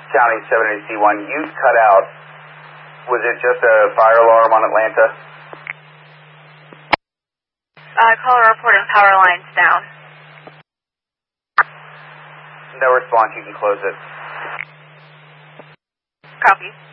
County 780C1. You cut out. Was it just a fire alarm on Atlanta? Caller reporting power lines down. No response. You can close it. Copy.